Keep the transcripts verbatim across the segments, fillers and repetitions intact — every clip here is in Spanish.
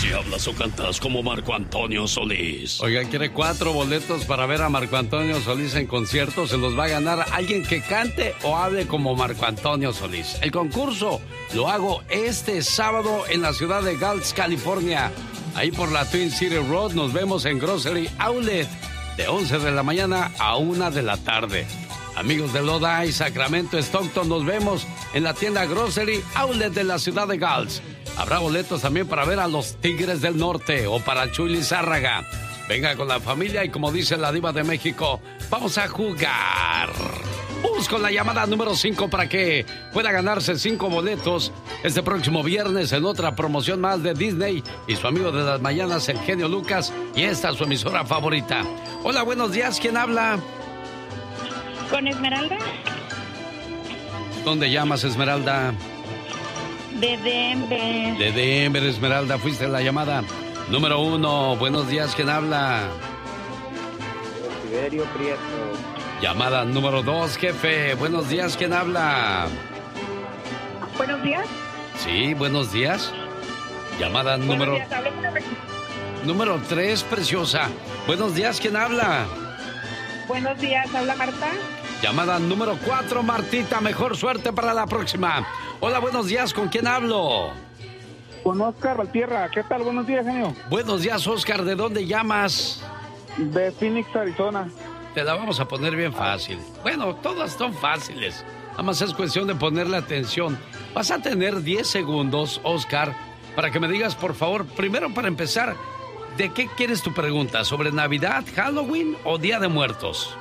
Si hablas o cantas como Marco Antonio Solís. Oiga, quiere cuatro boletos para ver a Marco Antonio Solís en concierto. Se los va a ganar alguien que cante o hable como Marco Antonio Solís. El concurso lo hago este sábado en la ciudad de Gulch, California. Ahí por la Twin City Road nos vemos en Grocery Outlet de once de la mañana a una de la tarde. Amigos de Lodi, Sacramento, Stockton, nos vemos en la tienda Grocery Outlet de la ciudad de Gulch. Habrá boletos también para ver a los Tigres del Norte o para Chuy Lizárraga. Venga con la familia y, como dice la Diva de México, vamos a jugar. Vamos con la llamada número cinco para que pueda ganarse cinco boletos este próximo viernes en otra promoción más de Disney y su amigo de las mañanas, el genio Lucas, y esta su emisora favorita. Hola, buenos días, ¿quién habla? ¿Con Esmeralda? ¿Dónde llamas, Esmeralda? De Denver. De Denver, Esmeralda, fuiste la llamada número uno. Buenos días, ¿quién habla? Tiberio Prieto. Llamada número dos, jefe. Buenos días, ¿quién habla? Buenos días. Sí, buenos días. Llamada Buenos número... días, hablo con la- Número tres, preciosa. Buenos días, ¿quién habla? Buenos días, habla Marta. Llamada número cuatro, Martita. Mejor suerte para la próxima. Hola, buenos días, ¿con quién hablo? Con Oscar Valtierra. ¿Qué tal? Buenos días, genio. Buenos días, Oscar. ¿De dónde llamas? De Phoenix, Arizona. Te la vamos a poner bien fácil. Bueno, todas son fáciles. Nada más es cuestión de ponerle atención. Vas a tener diez segundos, Oscar, para que me digas, por favor, primero para empezar, ¿de qué quieres tu pregunta? ¿Sobre Navidad, Halloween o Día de Muertos?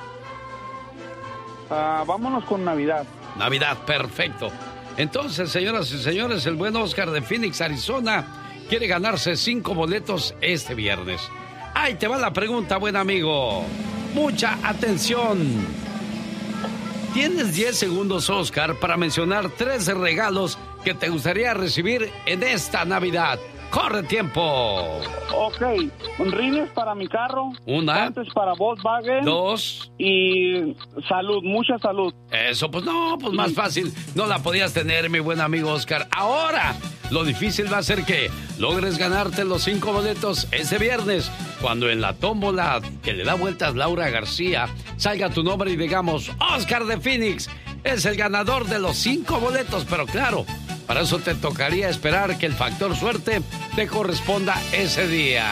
Ah, vámonos con Navidad. Navidad, perfecto. Entonces, señoras y señores, el buen Oscar de Phoenix, Arizona, quiere ganarse cinco boletos este viernes. Ahí te va la pregunta, buen amigo. Mucha atención. Tienes diez segundos, Oscar, para mencionar tres regalos que te gustaría recibir en esta Navidad. ¡Corre tiempo! Ok, rines para mi carro. Una. Partes para Volkswagen. Dos. Y salud, mucha salud. Eso, pues no, pues más fácil. No la podías tener, mi buen amigo Oscar. Ahora, lo difícil va a ser que logres ganarte los cinco boletos ese viernes, cuando en la tómbola que le da vueltas Laura García salga tu nombre y digamos, Oscar de Phoenix es el ganador de los cinco boletos. Pero claro, para eso te tocaría esperar que el factor suerte te corresponda ese día.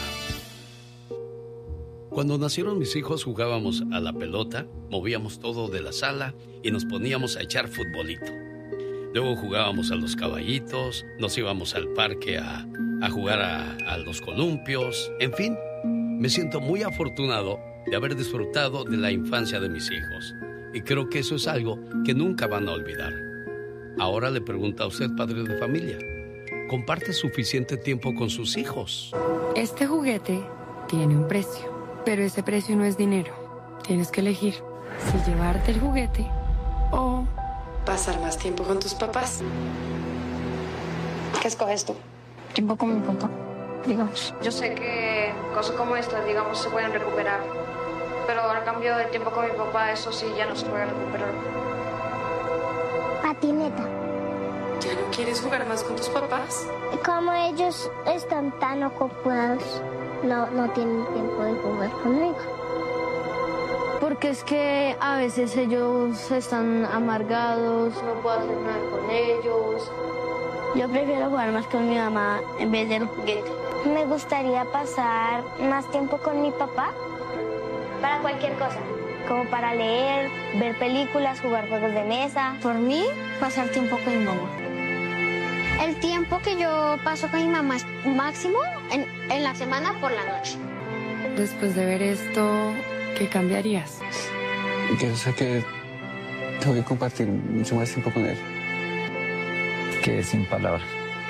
Cuando nacieron mis hijos jugábamos a la pelota, movíamos todo de la sala y nos poníamos a echar futbolito. Luego jugábamos a los caballitos, nos íbamos al parque a, a jugar a, a los columpios. En fin, me siento muy afortunado de haber disfrutado de la infancia de mis hijos. Y creo que eso es algo que nunca van a olvidar. Ahora le pregunto a usted, padre de familia, ¿comparte suficiente tiempo con sus hijos? Este juguete tiene un precio, pero ese precio no es dinero. Tienes que elegir si llevarte el juguete o pasar más tiempo con tus papás. ¿Qué escoges tú? Tiempo con mi papá, digamos. Yo sé que cosas como estas, digamos, se pueden recuperar. Pero al cambio del tiempo con mi papá, eso sí, ya no se puede recuperar. Patineta. ¿Ya no quieres jugar más con tus papás? Como ellos están tan ocupados, no, no tienen tiempo de jugar conmigo. Porque es que a veces ellos están amargados, no puedo hacer nada con ellos. Yo prefiero jugar más con mi mamá en vez del juguete. Me gustaría pasar más tiempo con mi papá. Para cualquier cosa, como para leer, ver películas, jugar juegos de mesa. Por mí, pasar tiempo con mi mamá. El tiempo que yo paso con mi mamá es máximo en, en la semana por la noche. Después de ver esto, ¿qué cambiarías? Yo sé que tengo que compartir mucho más tiempo con él. Que sin palabras.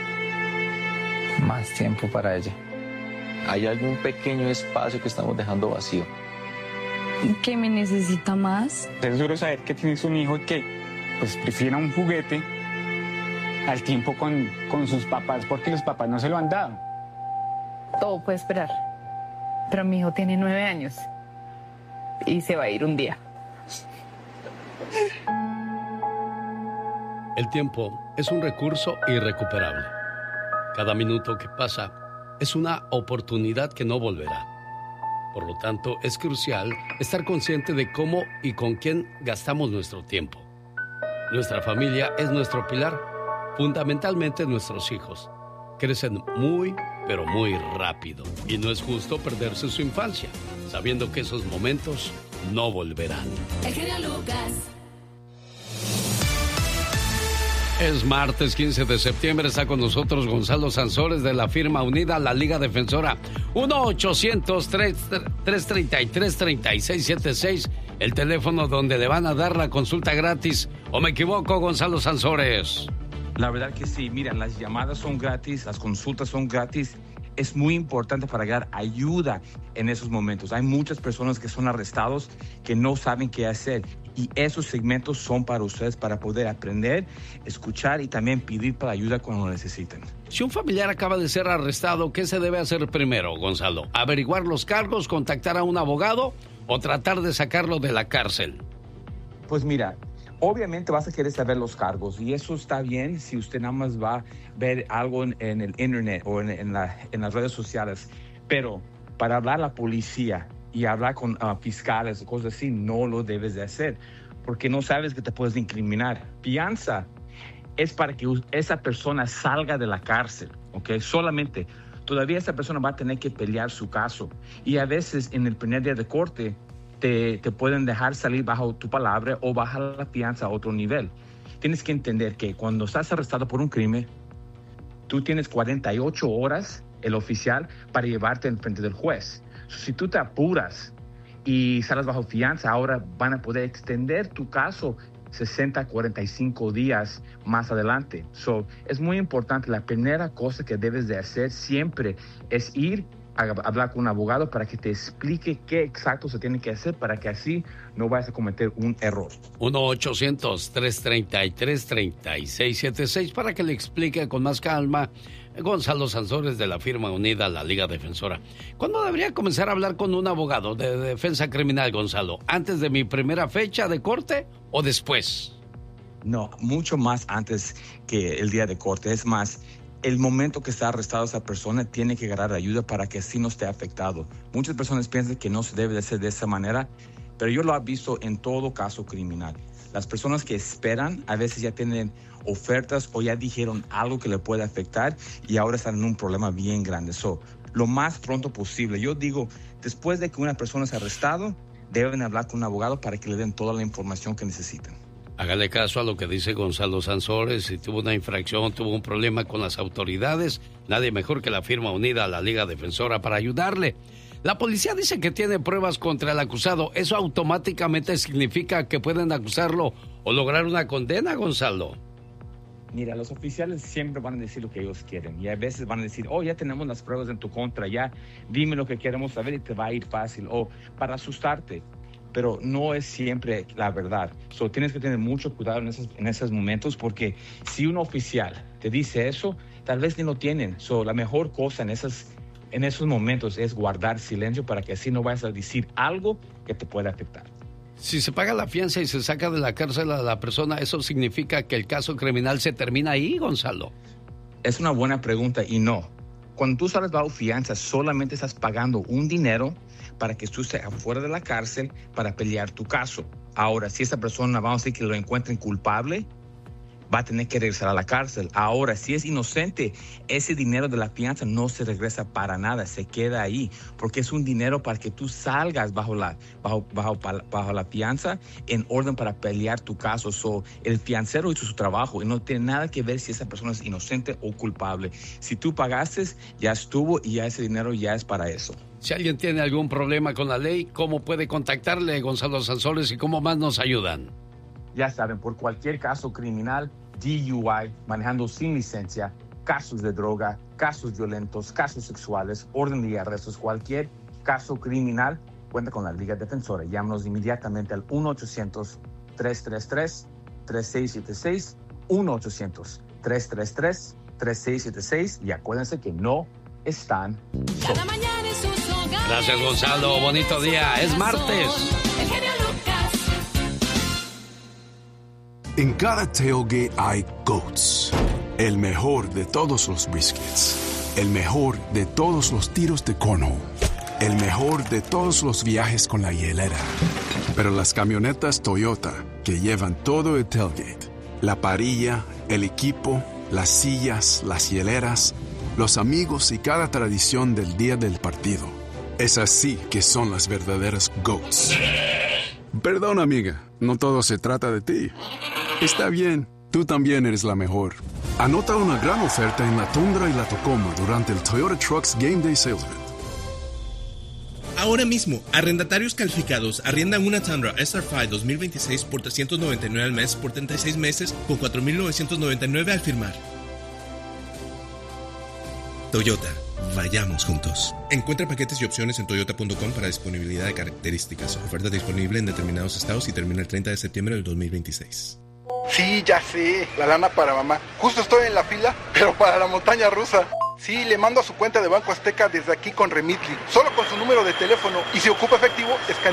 Más tiempo para ella. Hay algún pequeño espacio que estamos dejando vacío. ¿Que me necesita más? Es duro saber que tienes un hijo que pues prefiera un juguete al tiempo con, con sus papás porque los papás no se lo han dado. Todo puede esperar. Pero mi hijo tiene nueve años y se va a ir un día. El tiempo es un recurso irrecuperable. Cada minuto que pasa es una oportunidad que no volverá. Por lo tanto, es crucial estar consciente de cómo y con quién gastamos nuestro tiempo. Nuestra familia es nuestro pilar, fundamentalmente nuestros hijos. Crecen muy, pero muy rápido. Y no es justo perderse su infancia, sabiendo que esos momentos no volverán. El genio Lucas. Es martes quince de septiembre, está con nosotros Gonzalo Sansores de la firma unida La Liga Defensora. uno ochocientos, tres treinta y tres, treinta y seis setenta y seis, el teléfono donde le van a dar la consulta gratis. ¿O me equivoco, Gonzalo Sansores? La verdad que sí, mira, las llamadas son gratis, las consultas son gratis. Es muy importante para dar ayuda en esos momentos. Hay muchas personas que son arrestados que no saben qué hacer. Y esos segmentos son para ustedes para poder aprender, escuchar y también pedir para ayuda cuando lo necesiten. Si un familiar acaba de ser arrestado, ¿qué se debe hacer primero, Gonzalo? ¿Averiguar los cargos, contactar a un abogado o tratar de sacarlo de la cárcel? Pues mira, obviamente vas a querer saber los cargos y eso está bien si usted nada más va a ver algo en, en el internet o en, en, la, en las redes sociales. Pero para hablar a la policía y hablar con uh, fiscales o cosas así, no lo debes de hacer, porque no sabes que te puedes incriminar. Fianza es para que esa persona salga de la cárcel, ¿ok? Solamente. Todavía esa persona va a tener que pelear su caso. Y a veces en el primer día de corte te, te pueden dejar salir bajo tu palabra o bajar la fianza a otro nivel. Tienes que entender que cuando estás arrestado por un crimen, tú tienes cuarenta y ocho horas, el oficial, para llevarte en frente del juez. Si tú te apuras y sales bajo fianza, ahora van a poder extender tu caso sesenta a cuarenta y cinco días más adelante. So, es muy importante. La primera cosa que debes de hacer siempre es ir a hablar con un abogado para que te explique qué exacto se tiene que hacer para que así no vayas a cometer un error. uno ochocientos, tres treinta y tres, treinta y seis setenta y seis para que le explique con más calma Gonzalo Sansores de la firma unida La Liga Defensora. ¿Cuándo debería comenzar a hablar con un abogado de defensa criminal, Gonzalo? ¿Antes de mi primera fecha de corte o después? No, mucho más antes que el día de corte. Es más, el momento que está arrestada esa persona tiene que agarrar ayuda para que así no esté afectado. Muchas personas piensan que no se debe de hacer de esa manera, pero yo lo he visto en todo caso criminal. Las personas que esperan a veces ya tienen ofertas o ya dijeron algo que le puede afectar y ahora están en un problema bien grande. So, lo más pronto posible. Yo digo, después de que una persona es arrestado, deben hablar con un abogado para que le den toda la información que necesiten. Hágale caso a lo que dice Gonzalo Sansores. Si tuvo una infracción, tuvo un problema con las autoridades, nadie mejor que la firma unida a la Liga Defensora para ayudarle. La policía dice que tiene pruebas contra el acusado. ¿Eso automáticamente significa que pueden acusarlo o lograr una condena, Gonzalo? Mira, los oficiales siempre van a decir lo que ellos quieren y a veces van a decir, oh, ya tenemos las pruebas en tu contra, ya dime lo que queremos saber y te va a ir fácil, o para asustarte. Pero no es siempre la verdad. So, tienes que tener mucho cuidado en esos, en esos momentos porque si un oficial te dice eso, tal vez ni lo tienen. So, la mejor cosa en, esas, en esos momentos es guardar silencio para que así no vayas a decir algo que te pueda afectar. Si se paga la fianza y se saca de la cárcel a la persona, ¿eso significa que el caso criminal se termina ahí, Gonzalo? Es una buena pregunta y no. Cuando tú sales bajo fianza, solamente estás pagando un dinero para que tú estés afuera de la cárcel para pelear tu caso. Ahora, si esa persona, vamos a decir que lo encuentren culpable, va a tener que regresar a la cárcel. Ahora, si es inocente, ese dinero de la fianza no se regresa para nada, se queda ahí, porque es un dinero para que tú salgas bajo la, bajo, bajo, bajo la fianza en orden para pelear tu caso. So, el fiancero hizo su trabajo y no tiene nada que ver si esa persona es inocente o culpable. Si tú pagaste, ya estuvo y ya ese dinero ya es para eso. Si alguien tiene algún problema con la ley, ¿cómo puede contactarle, Gonzalo Sansores, y cómo más nos ayudan? Ya saben, por cualquier caso criminal, D U I, manejando sin licencia, casos de droga, casos violentos, casos sexuales, orden de arrestos, cualquier caso criminal, cuenta con la Liga Defensora. Llámanos inmediatamente al uno ochocientos, tres tres tres, tres seis siete seis, uno ochocientos, tres tres tres, tres seis siete seis y acuérdense que no están solos. Cada mañana en sus hogares. Gracias, Gonzalo. Bonito día. Es martes. El genio Lucas. En cada tailgate hay Goats, el mejor de todos los biscuits. El mejor de todos los tiros de cornhole. El mejor de todos los viajes con la hielera. Pero las camionetas Toyota, que llevan todo el tailgate, la parrilla, el equipo, las sillas, las hieleras, los amigos y cada tradición del día del partido. Es así que son las verdaderas GOATs. Perdón, amiga, no todo se trata de ti. Está bien, tú también eres la mejor. Anota una gran oferta en la Tundra y la Tacoma durante el Toyota Trucks Game Day Sales Event. Ahora mismo, arrendatarios calificados arriendan una Tundra S R cinco dos mil veintiséis por trescientos noventa y nueve al mes por treinta y seis meses con cuatro mil novecientos noventa y nueve al firmar. Toyota, vayamos juntos. Encuentra paquetes y opciones en toyota punto com para disponibilidad de características. Oferta disponible en determinados estados y termina el treinta de septiembre del dos mil veintiséis. Sí, ya sé, la lana para mamá. Justo estoy en la fila, pero para la montaña rusa. Sí, le mando a su cuenta de Banco Azteca desde aquí con Remitly. Solo con su número de teléfono. Y si ocupa efectivo, escanea